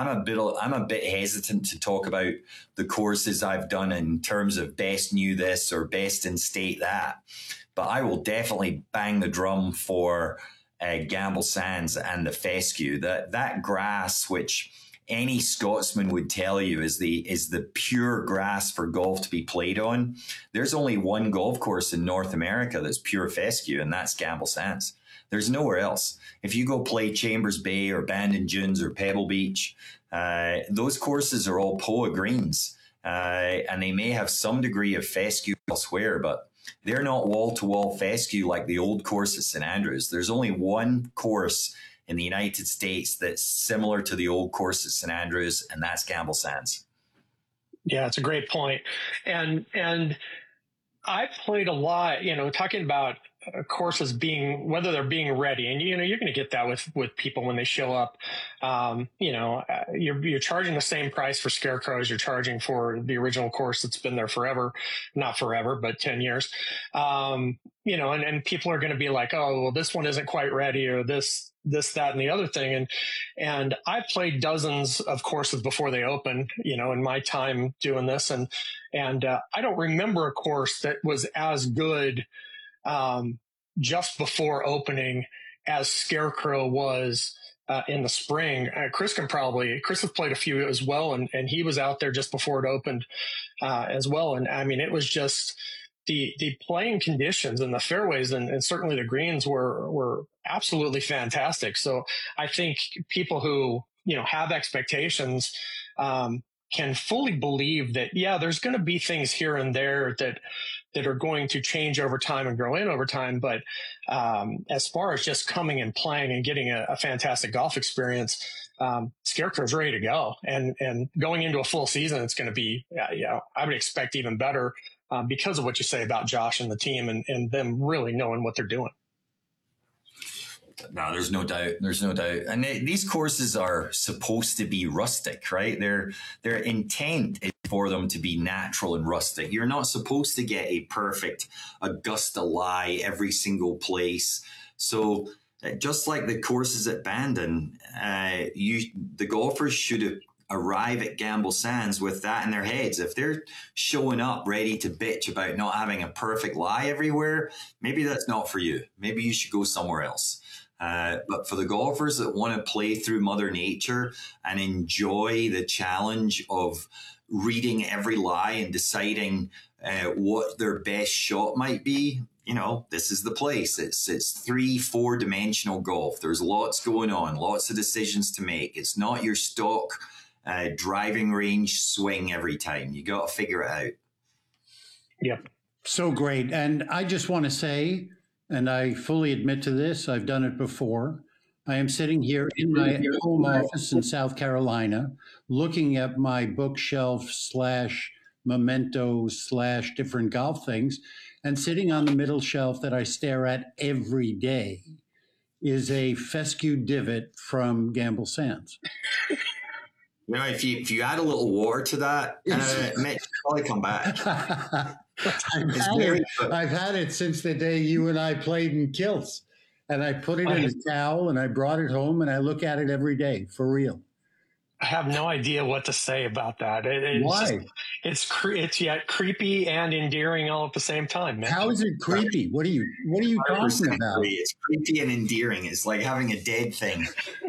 I'm a bit hesitant to talk about the courses I've done in terms of best new this or best in state that, but I will definitely bang the drum for Gamble Sands and the fescue. That grass, which any Scotsman would tell you is the pure grass for golf to be played on. There's only one golf course in North America that's pure fescue, and that's Gamble Sands. There's nowhere else. If you go play Chambers Bay or Bandon Dunes or Pebble Beach, those courses are all POA greens, and they may have some degree of fescue elsewhere, but they're not wall-to-wall fescue like the old course at St Andrews. There's only one course in the United States that's similar to the old course at St Andrews, and that's Gamble Sands. Yeah, it's a great point. And I've played a lot, talking about courses being, whether they're being ready, and you're going to get that with people when they show up. You're charging the same price for Scarecrows you're charging for the original course that's been there forever, not forever, but 10 years. And people are going to be like, oh, well, this one isn't quite ready, or this, that, and the other thing. And I've played dozens of courses before they open, in my time doing this. And I don't remember a course that was as good, just before opening as Scarecrow was, in the spring. Chris has played a few as well. And he was out there just before it opened, as well. And I mean, it was just, the playing conditions and the fairways and certainly the greens were absolutely fantastic. So I think people who, have expectations, can fully believe that, yeah, there's going to be things here and there that are going to change over time and grow in over time. But, as far as just coming and playing and getting a fantastic golf experience, Scarecrow's ready to go, and going into a full season, it's going to be, I would expect even better, because of what you say about Josh and the team and them really knowing what they're doing. No, there's no doubt. There's no doubt. And these courses are supposed to be rustic, right? Their intent is for them to be natural and rustic. You're not supposed to get a perfect Augusta lie every single place. So just like the courses at Bandon, the golfers should arrive at Gamble Sands with that in their heads. If they're showing up ready to bitch about not having a perfect lie everywhere, maybe that's not for you. Maybe you should go somewhere else. But for the golfers that want to play through Mother Nature and enjoy the challenge of reading every lie and deciding what their best shot might be, this is the place. It's 3-4 dimensional golf. There's lots going on, lots of decisions to make. It's not your stock driving range swing every time. You got to figure it out. Yep. So great. And I just want to say, and I fully admit to this, I've done it before. I am sitting here in my home office in South Carolina, looking at my bookshelf / memento / different golf things. And sitting on the middle shelf that I stare at every day is a fescue divot from Gamble Sands. If you add a little water to that, it may probably come back. I've had it since the day you and I played in kilts, and I put it in a towel and I brought it home and I look at it every day, for real. I have no idea what to say about that. Why? It's yet creepy and endearing all at the same time, man. How is it creepy? What are you talking about? It's creepy and endearing. It's like having a dead thing.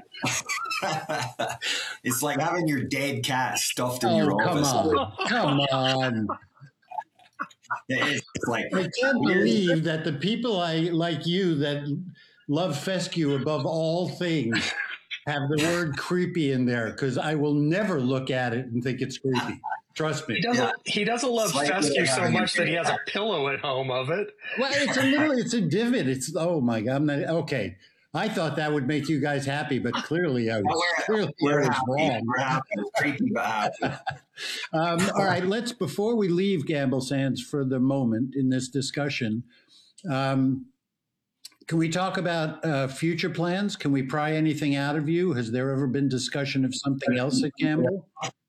It's like having your dead cat stuffed in your office. Come on. It's like, I can't believe that the people like you that love fescue above all things have the word creepy in there, because I will never look at it and think it's creepy. Trust me. He doesn't love fescue so much that he has a pillow at home of it. Well, it's a divot. Oh my God. Okay. I thought that would make you guys happy, but clearly I was wrong. We're happy. Creepy, but happy. All right, before we leave Gamble Sands for the moment in this discussion, can we talk about future plans? Can we pry anything out of you? Has there ever been discussion of something else at Gamble?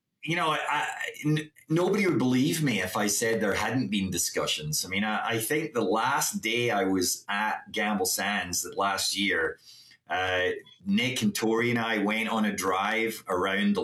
Nobody would believe me if I said there hadn't been discussions. I mean, I think the last day I was at Gamble Sands last year, Nick and Tori and I went on a drive around the